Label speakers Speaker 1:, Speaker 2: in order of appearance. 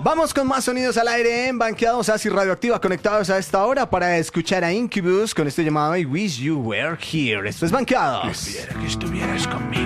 Speaker 1: Vamos con más sonidos al aire en Banqueados Así Radioactiva, conectados a esta hora para escuchar a Incubus con este llamado I Wish You Were Here. Esto es Banqueados.
Speaker 2: Quisiera que estuvieras conmigo.